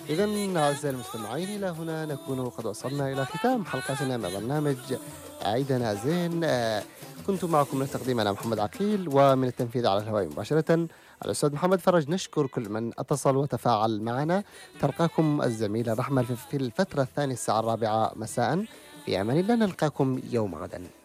إذن أعزائي المستمعين، إلى هنا نكون قد وصلنا إلى ختام حلقتنا من برنامج عيدنا زين. كنت معكم من التقديم أنا محمد عقيل، ومن التنفيذ على الهواء مباشرة الأستاذ محمد فرج. نشكر كل من اتصل وتفاعل معنا. تلقاكم الزميلة رحمة في الفترة الثانية الساعة 4 مساء. في أمان الله، نلقاكم يوم غدا.